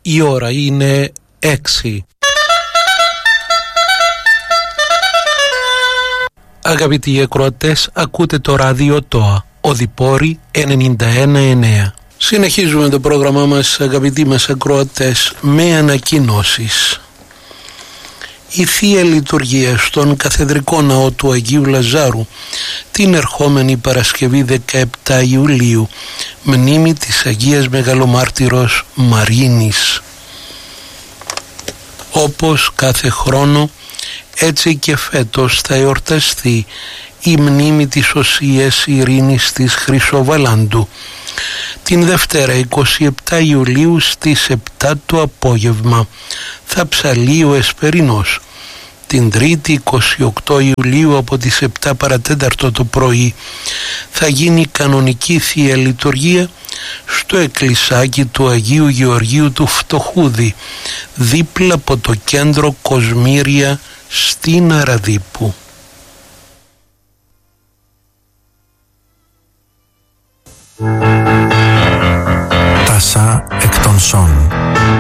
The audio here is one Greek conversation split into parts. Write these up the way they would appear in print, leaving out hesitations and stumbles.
Η ώρα είναι 6. Αγαπητοί ακροατές, ακούτε το ράδιο ΤΟΑ, Οδυπόρη 91,9. Συνεχίζουμε το πρόγραμμά μας, αγαπητοί μας ακροατές, με ανακοινώσεις. Η Θεία Λειτουργία στον Καθεδρικό Ναό του Αγίου Λαζάρου την ερχόμενη Παρασκευή 17 Ιουλίου, μνήμη της Αγίας Μεγαλομάρτυρος Μαρίνης. Όπως κάθε χρόνο, έτσι και φέτος θα εορταστεί η μνήμη της Οσίας Ειρήνης της Χρυσοβαλάντου την Δευτέρα 27 Ιουλίου στις 7 το απόγευμα θα ψαλεί ο Εσπερινός. Την Τρίτη 28 Ιουλίου από τις 7 παρατέταρτο το πρωί θα γίνει κανονική Θεία Λειτουργία στο εκκλησάκι του Αγίου Γεωργίου του Φτωχούδη, δίπλα από το κέντρο Κοσμήρια στην Αραδίπου. Τάσα εκ των Σών.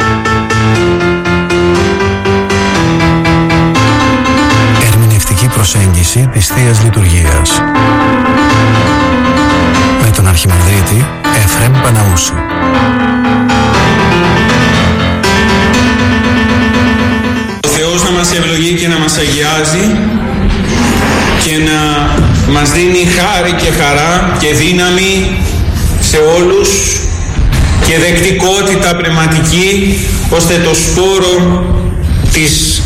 Ερμηνευτική προσέγγιση της Θείας Λειτουργίας με τον Αρχιμανδρίτη Εφραίμ Παναούση. Ο Θεός να μας ευλογεί και να μας αγιάζει και να μας δίνει χάρη και χαρά και δύναμη σε όλους και δεκτικότητα πνευματική, ώστε το σπόρο της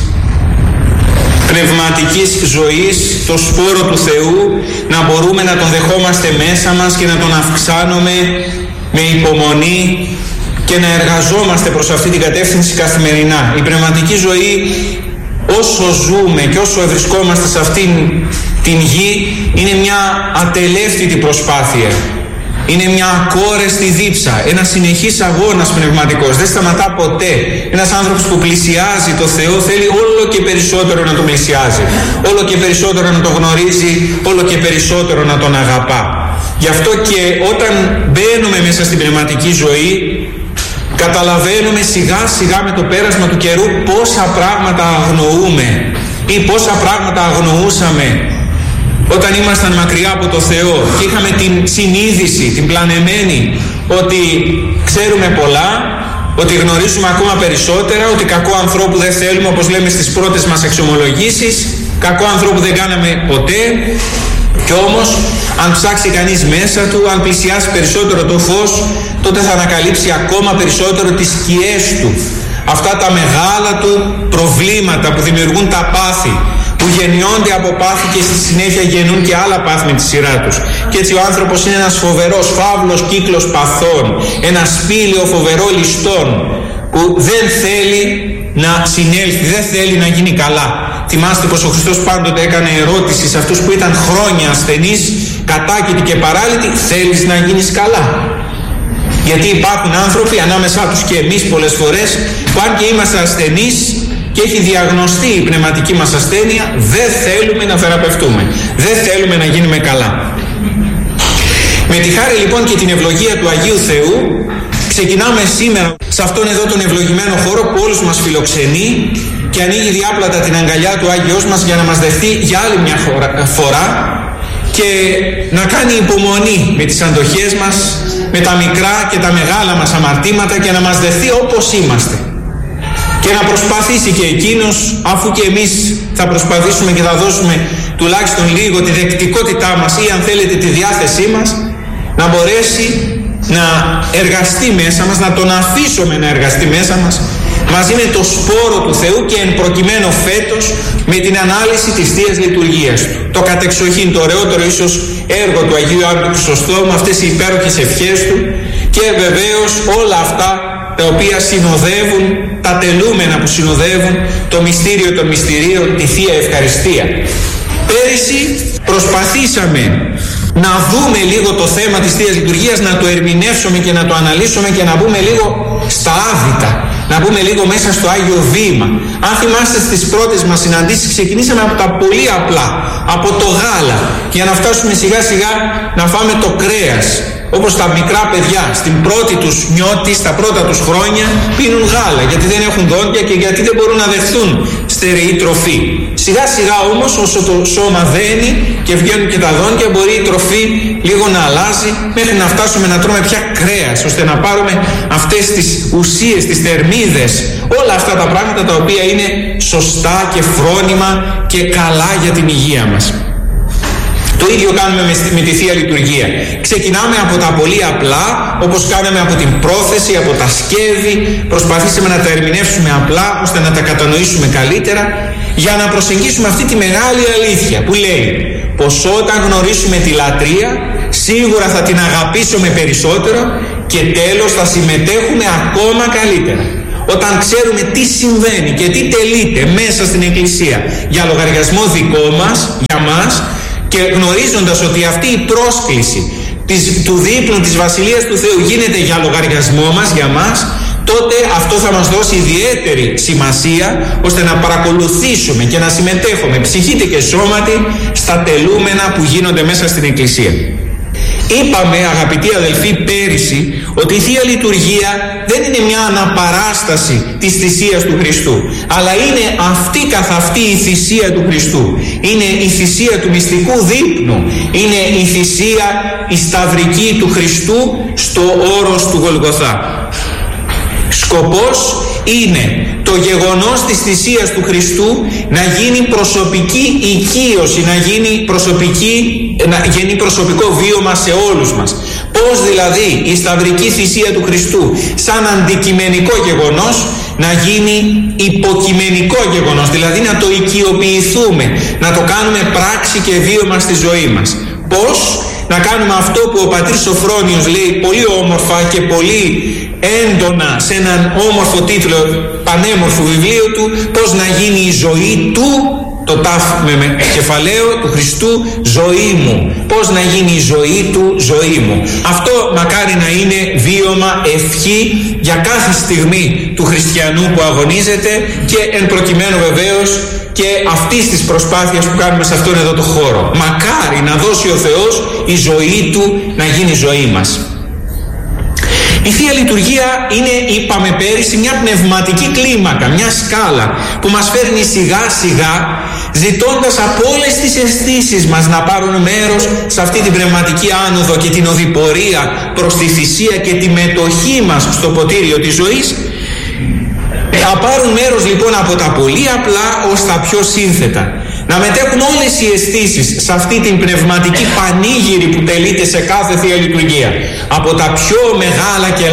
πνευματικής ζωής, το σπόρο του Θεού, να μπορούμε να τον δεχόμαστε μέσα μας και να τον αυξάνουμε με υπομονή και να εργαζόμαστε προς αυτή την κατεύθυνση καθημερινά. Η πνευματική ζωή, όσο ζούμε και όσο βρισκόμαστε σε αυτήν την γη, είναι μια ατελεύτητη προσπάθεια. Είναι μια ακόρεστη δίψα, ένας συνεχής αγώνας πνευματικός, δεν σταματά ποτέ. Ένας άνθρωπος που πλησιάζει το Θεό θέλει όλο και περισσότερο να τον πλησιάζει, όλο και περισσότερο να τον γνωρίζει, όλο και περισσότερο να τον αγαπά. Γι' αυτό και όταν μπαίνουμε μέσα στην πνευματική ζωή, καταλαβαίνουμε σιγά σιγά με το πέρασμα του καιρού πόσα πράγματα αγνοούμε ή πόσα πράγματα αγνοούσαμε όταν ήμασταν μακριά από το Θεό και είχαμε την συνείδηση, την πλανεμένη, ότι ξέρουμε πολλά, ότι γνωρίζουμε ακόμα περισσότερα, ότι κακό ανθρώπου δεν θέλουμε, όπως λέμε στις πρώτες μας εξομολογήσεις, κακό ανθρώπου δεν κάναμε ποτέ. Κι όμως, αν ψάξει κανείς μέσα του, αν πλησιάσει περισσότερο το φως, τότε θα ανακαλύψει ακόμα περισσότερο τις σκιές του, αυτά τα μεγάλα του προβλήματα που δημιουργούν τα πάθη, που γεννιόνται από πάθη και στη συνέχεια γεννούν και άλλα πάθη με τη σειρά τους. Και έτσι ο άνθρωπος είναι ένας φοβερός φαύλος κύκλος παθών, ένα σπήλαιο φοβερό ληστών που δεν θέλει να συνέλθει, δεν θέλει να γίνει καλά. Θυμάστε πως ο Χριστός πάντοτε έκανε ερώτηση σε αυτούς που ήταν χρόνια ασθενείς, κατάκητοι και παράλυτοι, θέλεις να γίνεις καλά? Γιατί υπάρχουν άνθρωποι ανάμεσά τους και εμείς πολλές φορές που αν και είμαστε ασθενείς και έχει διαγνωστεί η πνευματική μας ασθένεια, δεν θέλουμε να θεραπευτούμε, δεν θέλουμε να γίνουμε καλά. Με τη χάρη λοιπόν και την ευλογία του Αγίου Θεού ξεκινάμε σήμερα σε αυτόν εδώ τον ευλογημένο χώρο που όλους μας φιλοξενεί και ανοίγει διάπλατα την αγκαλιά του Άγιος μας για να μας δεχτεί για άλλη μια φορά και να κάνει υπομονή με τις αντοχές μας, με τα μικρά και τα μεγάλα μας αμαρτήματα και να μας δεχτεί όπως είμαστε. Και να προσπαθήσει και εκείνος, αφού και εμείς θα προσπαθήσουμε και θα δώσουμε τουλάχιστον λίγο τη δεκτικότητά μας ή αν θέλετε τη διάθεσή μας, να μπορέσει να εργαστεί μέσα μας, να τον αφήσουμε να εργαστεί μέσα μας, μαζί με το σπόρο του Θεού και εν προκειμένου φέτος με την ανάλυση της Θείας Λειτουργίας του. Το κατεξοχήν, το ωραιότερο ίσως έργο του Αγίου Άντρου Χρυσοστόμου, αυτές οι υπέροχες ευχές του και βεβαίως όλα αυτά τα οποία συνοδεύουν, τα τελούμενα που συνοδεύουν το μυστήριο των μυστηρίων, τη Θεία Ευχαριστία. Πέρυσι προσπαθήσαμε να δούμε λίγο το θέμα της Θείας Λειτουργίας, να το ερμηνεύσουμε και να το αναλύσουμε και να μπούμε λίγο στα άδυτα, να μπούμε λίγο μέσα στο Άγιο Βήμα. Αν θυμάστε στις πρώτες μας συναντήσεις ξεκινήσαμε από τα πολύ απλά, από το γάλα, για να φτάσουμε σιγά σιγά να φάμε το κρέας. Όπως τα μικρά παιδιά στην πρώτη τους νιώτη, στα πρώτα τους χρόνια πίνουν γάλα γιατί δεν έχουν δόντια και γιατί δεν μπορούν να δεχθούν στερεή τροφή. Σιγά σιγά όμως όσο το σώμα δένει και βγαίνουν και τα δόντια, μπορεί η τροφή λίγο να αλλάζει μέχρι να φτάσουμε να τρώμε πια κρέας, ώστε να πάρουμε αυτές τις ουσίες, τις θερμίδες, όλα αυτά τα πράγματα τα οποία είναι σωστά και φρόνιμα και καλά για την υγεία μας. Το ίδιο κάνουμε με τη Θεία Λειτουργία. Ξεκινάμε από τα πολύ απλά, όπως κάναμε από την πρόθεση, από τα σκεύη, προσπαθήσαμε να τα ερμηνεύσουμε απλά ώστε να τα κατανοήσουμε καλύτερα, για να προσεγγίσουμε αυτή τη μεγάλη αλήθεια που λέει πως όταν γνωρίσουμε τη λατρεία σίγουρα θα την αγαπήσουμε περισσότερο και τέλος θα συμμετέχουμε ακόμα καλύτερα. Όταν ξέρουμε τι συμβαίνει και τι τελείται μέσα στην Εκκλησία για λογαριασμό δικό μας, για μας, και γνωρίζοντας ότι αυτή η πρόσκληση του δείπνου της Βασιλείας του Θεού γίνεται για λογαριασμό μας, για μας, τότε αυτό θα μας δώσει ιδιαίτερη σημασία ώστε να παρακολουθήσουμε και να συμμετέχουμε ψυχήτη και σώματι στα τελούμενα που γίνονται μέσα στην Εκκλησία. Είπαμε, αγαπητοί αδελφοί, πέρυσι ότι η Θεία Λειτουργία δεν είναι μια αναπαράσταση της θυσίας του Χριστού, αλλά είναι αυτή καθ' αυτή η θυσία του Χριστού. Είναι η θυσία του μυστικού δείπνου, είναι η θυσία η σταυρική του Χριστού στο όρος του Γολγοθά. Σκοπός είναι το γεγονός της θυσίας του Χριστού να γίνει προσωπική οικείωση, να γίνει προσωπικό βίωμα σε όλους μας. Πώς δηλαδή η σταυρική θυσία του Χριστού σαν αντικειμενικό γεγονός να γίνει υποκειμενικό γεγονός, δηλαδή να το οικειοποιηθούμε, να το κάνουμε πράξη και βίωμα στη ζωή μας. Πώς? Να κάνουμε αυτό που ο πατήρ Σοφρόνιος λέει πολύ όμορφα και πολύ έντονα σε έναν όμορφο τίτλο πανέμορφου βιβλίου του, πώς να γίνει η ζωή του, το τάφ με κεφαλαίο του Χριστού, ζωή μου. Πώς να γίνει η ζωή του, ζωή μου. Αυτό μακάρι να είναι βίωμα, ευχή για κάθε στιγμή του χριστιανού που αγωνίζεται και εν προκειμένου βεβαίως και αυτής της προσπάθειας που κάνουμε σε αυτόν εδώ το χώρο. Μακάρι να δώσει ο Θεός η ζωή του να γίνει η ζωή μας. Η Θεία Λειτουργία είναι, είπαμε πέρυσι, μια πνευματική κλίμακα, μια σκάλα που μας φέρνει σιγά σιγά, ζητώντας από όλες τις αισθήσεις μας να πάρουν μέρος σε αυτή την πνευματική άνοδο και την οδηπορία προς τη θυσία και τη μετοχή μας στο ποτήριο της ζωής. Να πάρουν μέρος λοιπόν από τα πολύ απλά ως τα πιο σύνθετα. Να μετέχουν όλες οι αισθήσεις σε αυτή την πνευματική πανήγυρη που τελείται σε κάθε Θεία Λειτουργία. Από τα πιο μεγάλα και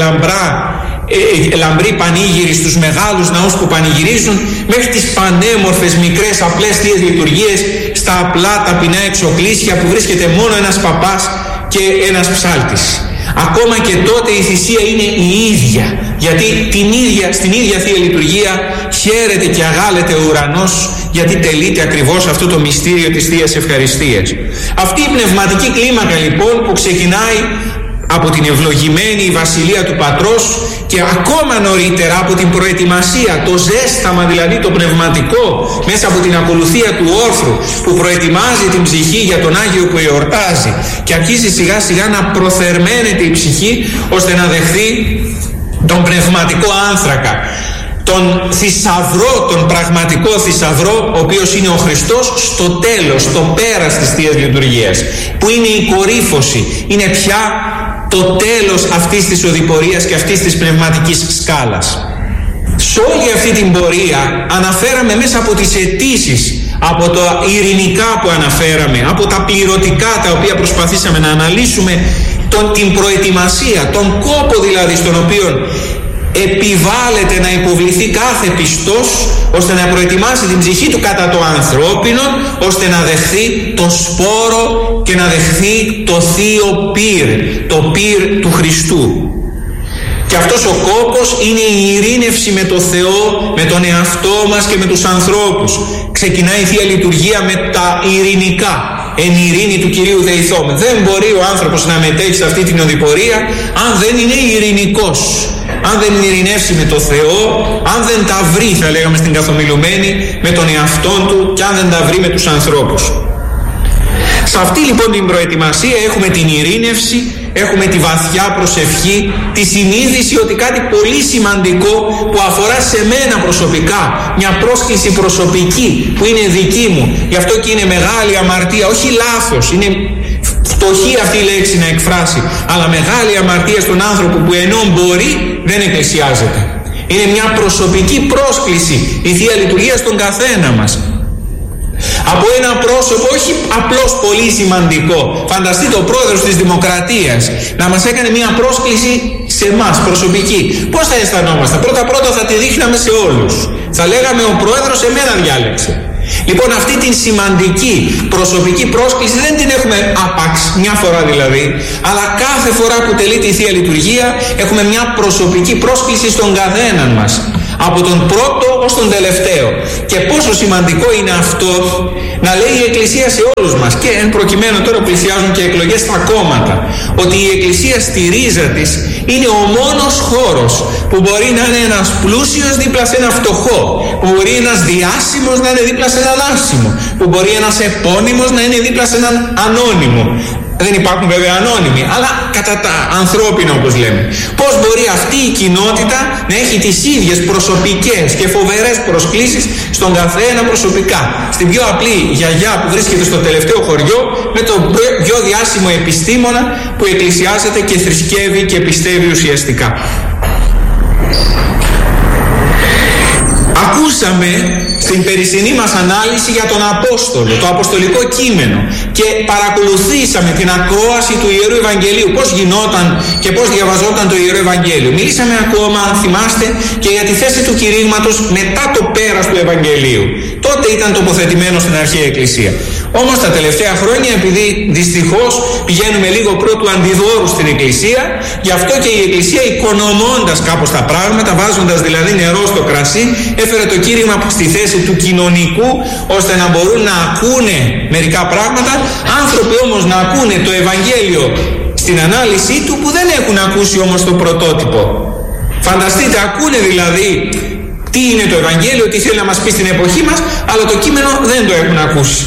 λαμπρή πανήγυρη στους μεγάλους ναούς που πανηγυρίζουν, μέχρι τις πανέμορφες μικρές απλές Θείες Λειτουργίες στα απλά ταπεινά εξοκλήσια που βρίσκεται μόνο ένας παπάς και ένας ψάλτης. Ακόμα και τότε η θυσία είναι η ίδια, γιατί στην ίδια Θεία Λειτουργία χαίρεται και αγάλεται ο ουρανός, γιατί τελείται ακριβώς αυτό το μυστήριο της Θείας Ευχαριστίας. Αυτή η πνευματική κλίμακα λοιπόν που ξεκινάει από την ευλογημένη Βασιλεία του Πατρός και ακόμα νωρίτερα από την προετοιμασία, το ζέσταμα δηλαδή το πνευματικό μέσα από την ακολουθία του όρθρου που προετοιμάζει την ψυχή για τον Άγιο που εορτάζει και αρχίζει σιγά σιγά να προθερμαίνεται η ψυχή ώστε να δεχθεί τον πνευματικό άνθρακα, τον θησαυρό, τον πραγματικό θησαυρό, ο οποίος είναι ο Χριστός στο τέλος, στο πέρας της Θείας Λειτουργίας, που είναι η κορύφωση, είναι πια το τέλος αυτής της οδηπορίας και αυτής της πνευματικής σκάλας. Σε όλη αυτή την πορεία αναφέραμε μέσα από τις αιτήσεις, από τα ειρηνικά που αναφέραμε, από τα πληρωτικά τα οποία προσπαθήσαμε να αναλύσουμε, την προετοιμασία, τον κόπο δηλαδή στον οποίο επιβάλλεται να υποβληθεί κάθε πιστός ώστε να προετοιμάσει την ψυχή του κατά το ανθρώπινο, ώστε να δεχθεί το σπόρο και να δεχθεί το θείο πυρ, το πυρ του Χριστού. Και αυτός ο κόπος είναι η ειρήνευση με το Θεό, με τον εαυτό μας και με τους ανθρώπους. Ξεκινάει η Θεία Λειτουργία με τα ειρηνικά. Εν ειρήνη του Κυρίου δεηθώμε. Δεν μπορεί ο άνθρωπος να μετέχει σε αυτή την οδηπορία αν δεν είναι ειρηνικός, αν δεν ειρηνεύσει με το Θεό, αν δεν τα βρει, θα λέγαμε στην καθομιλουμένη, με τον εαυτόν του και αν δεν τα βρει με τους ανθρώπους. Σε αυτή λοιπόν την προετοιμασία έχουμε την ειρήνευση έχουμε τη βαθιά προσευχή, τη συνείδηση ότι κάτι πολύ σημαντικό που αφορά σε μένα προσωπικά, μια πρόσκληση προσωπική που είναι δική μου, γι' αυτό και είναι μεγάλη αμαρτία, όχι λάθος, είναι φτωχή αυτή η λέξη να εκφράσει, αλλά μεγάλη αμαρτία στον άνθρωπο που ενώ μπορεί δεν εκκλησιάζεται. Είναι μια προσωπική πρόσκληση η Θεία Λειτουργία στον καθένα μας. Από ένα πρόσωπο όχι απλώς πολύ σημαντικό. Φανταστείτε ο πρόεδρος της Δημοκρατίας να μας έκανε μια πρόσκληση σε εμάς προσωπική. Πώς θα αισθανόμαστε? Πρώτα θα τη δείχναμε σε όλους. Θα λέγαμε ο πρόεδρος εμένα διάλεξε. Λοιπόν, αυτή την σημαντική προσωπική πρόσκληση δεν την έχουμε άπαξ, μια φορά δηλαδή, αλλά κάθε φορά που τελείται η Θεία Λειτουργία έχουμε μια προσωπική πρόσκληση στον καθέναν μας, από τον πρώτο ως τον τελευταίο. Και πόσο σημαντικό είναι αυτό να λέει η Εκκλησία σε όλους μας, και εν προκειμένου τώρα πλησιάζουν και εκλογές στα κόμματα, ότι η Εκκλησία στη ρίζα της είναι ο μόνος χώρος που μπορεί να είναι ένας πλούσιος δίπλα σε ένα φτωχό, που μπορεί ένας διάσημος να είναι δίπλα σε έναν άσημο, που μπορεί ένας επώνυμος να είναι δίπλα σε έναν ανώνυμο. Δεν υπάρχουν βέβαια ανώνυμοι, αλλά κατά τα ανθρώπινα όπως λέμε. Πώς μπορεί αυτή η κοινότητα να έχει τις ίδιες προσωπικές και φοβερές προσκλήσεις στον καθένα προσωπικά? Στην πιο απλή γιαγιά που βρίσκεται στο τελευταίο χωριό, με τον πιο διάσημο επιστήμονα που εκκλησιάζεται και θρησκεύει και πιστεύει ουσιαστικά. Ακούσαμε στην περσινή μας ανάλυση για τον Απόστολο, το αποστολικό κείμενο, και παρακολουθήσαμε την ακρόαση του Ιερού Ευαγγελίου, πώς γινόταν και πώς διαβαζόταν το Ιερό Ευαγγέλιο. Μιλήσαμε ακόμα, αν θυμάστε, και για τη θέση του κηρύγματος μετά το πέρας του Ευαγγελίου. Τότε ήταν τοποθετημένο στην Αρχαία Εκκλησία. Όμως τα τελευταία χρόνια, επειδή δυστυχώς πηγαίνουμε λίγο πρώτου αντιδόρου στην Εκκλησία, γι' αυτό και η Εκκλησία, οικονομώντας κάπως τα πράγματα, βάζοντας δηλαδή νερό στο κρασί, έφερε το κήρυγμα στη θέση του κοινωνικού, ώστε να μπορούν να ακούνε μερικά πράγματα, άνθρωποι όμως να ακούνε το Ευαγγέλιο στην ανάλυση του που δεν έχουν ακούσει όμως το πρωτότυπο. Φανταστείτε, ακούνε δηλαδή τι είναι το Ευαγγέλιο, τι θέλει να μας πει στην εποχή μας, αλλά το κείμενο δεν το έχουν ακούσει.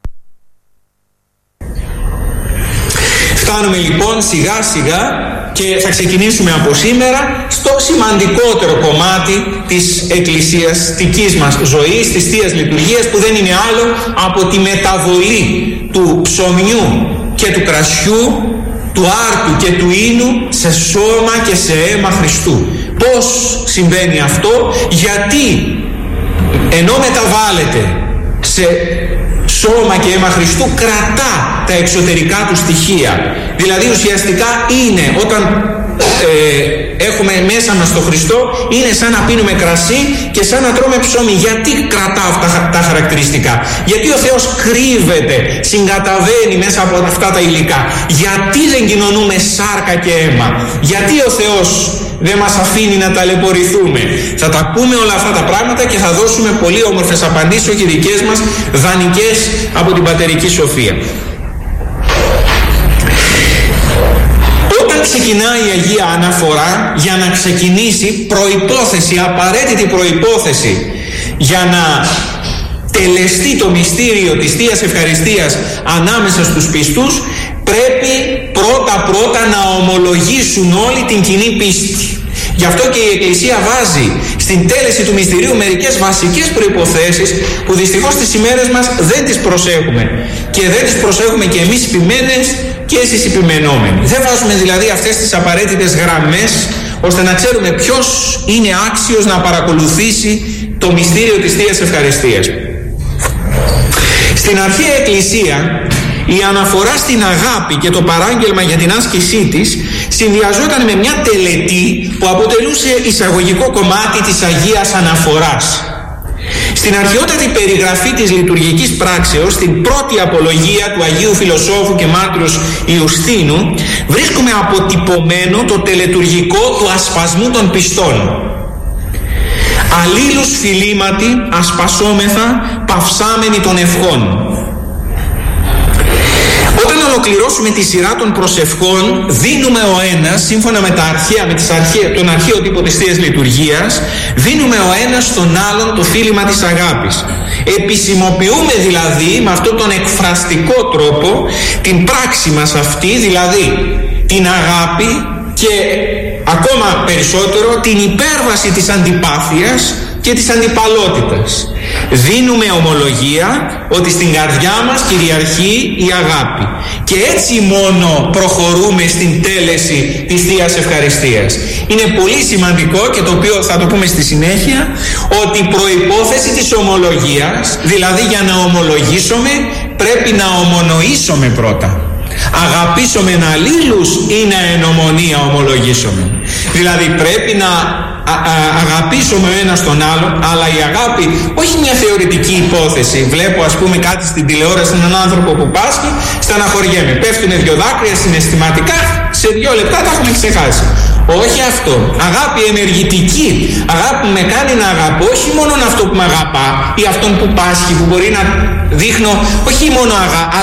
Φτάνουμε λοιπόν σιγά σιγά και θα ξεκινήσουμε από σήμερα στο σημαντικότερο κομμάτι της εκκλησιαστικής μας ζωής, της Θείας Λειτουργίας, που δεν είναι άλλο από τη μεταβολή του ψωμιού και του κρασιού, του άρτου και του ίνου σε σώμα και σε αίμα Χριστού. Πώς συμβαίνει αυτό? Γιατί ενώ μεταβάλλεται σε σώμα και αίμα Χριστού, κρατά τα εξωτερικά του στοιχεία. Δηλαδή ουσιαστικά είναι, όταν έχουμε μέσα μας τον Χριστό, είναι σαν να πίνουμε κρασί και σαν να τρώμε ψωμί. Γιατί κρατά αυτά τα χαρακτηριστικά? Γιατί ο Θεός κρύβεται, συγκαταβαίνει μέσα από αυτά τα υλικά? Γιατί δεν κοινωνούμε σάρκα και αίμα? Γιατί ο Θεός δεν μας αφήνει να ταλαιπωρηθούμε? Θα τα πούμε όλα αυτά τα πράγματα και θα δώσουμε πολύ όμορφες απαντήσεις, όχι δικές μας, δανεικές από την πατερική σοφία. Όταν ξεκινάει η Αγία Αναφορά, για να ξεκινήσει, προϋπόθεση, απαραίτητη προϋπόθεση για να τελεστεί το μυστήριο της Θείας Ευχαριστίας ανάμεσα στους πιστούς, πρέπει πρώτα να ομολογήσουν όλοι την κοινή πίστη. Γι' αυτό και η Εκκλησία βάζει στην τέλεση του μυστηρίου μερικές βασικές προϋποθέσεις που δυστυχώς στις ημέρες μας δεν τις προσέχουμε, και δεν τις προσέχουμε και εμείς ποιμένες και εσείς οι ποιμενόμενοι. Δεν βάζουμε δηλαδή αυτές τις απαραίτητες γραμμές ώστε να ξέρουμε ποιος είναι άξιος να παρακολουθήσει το μυστήριο της Θείας Ευχαριστίας. Στην Αρχαία Εκκλησία η αναφορά στην αγάπη και το παράγγελμα για την άσκησή της συνδυαζόταν με μια τελετή που αποτελούσε εισαγωγικό κομμάτι της Αγίας Αναφοράς. Στην αρχαιότατη περιγραφή της λειτουργικής πράξεως, στην πρώτη απολογία του Αγίου Φιλοσόφου και Μάρτυρος Ιουστίνου, βρίσκουμε αποτυπωμένο το τελετουργικό του ασπασμού των πιστών. Αλλήλους φιλήματι ασπασόμεθα, παυσάμενοι των ευχών. Όταν ολοκληρώσουμε τη σειρά των προσευχών, δίνουμε ο ένας, σύμφωνα με τον αρχαίο τύπο της Θείας Λειτουργίας, δίνουμε ο ένας στον άλλον το φίλημα της αγάπης. Επισημοποιούμε δηλαδή με αυτόν τον εκφραστικό τρόπο την πράξη μας αυτή, δηλαδή την αγάπη και ακόμα περισσότερο την υπέρβαση της αντιπάθειας και της αντιπαλότητας. Δίνουμε ομολογία ότι στην καρδιά μας κυριαρχεί η αγάπη και έτσι μόνο προχωρούμε στην τέλεση της Θείας Ευχαριστίας. Είναι πολύ σημαντικό, και το οποίο θα το πούμε στη συνέχεια, ότι η προϋπόθεση της ομολογίας, δηλαδή για να ομολογήσουμε, πρέπει να ομονοήσουμε πρώτα. Αγαπήσομεν αλλήλους ή να εν ομονία ομολογήσομεν. Δηλαδή πρέπει να αγαπήσουμε ο ένας τον άλλον, αλλά η αγάπη όχι μια θεωρητική υπόθεση. Βλέπω ας πούμε κάτι στην τηλεόραση, έναν άνθρωπο που πάσχει, στεναχωριέμαι, πέφτουνε 2 δάκρυα συναισθηματικά, σε 2 λεπτά τα έχουμε ξεχάσει. Όχι αυτό. Αγάπη ενεργητική. Αγάπη που με κάνει να αγαπώ όχι μόνο αυτό που με αγαπά ή αυτόν που πάσχει, που μπορεί να δείχνω όχι μόνο αγάπη,